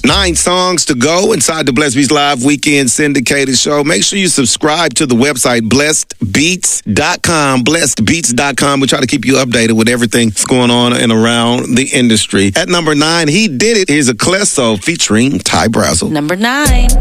9 songs to go inside the Blessed Beats Live Weekend Syndicated Show. Make sure you subscribe to the website, blessedbeats.com, blessedbeats.com. We try to keep you updated with everything that's going on and around the industry. At number 9, He Did It. Here's a Clesso featuring Ty Brazzle. Number 9.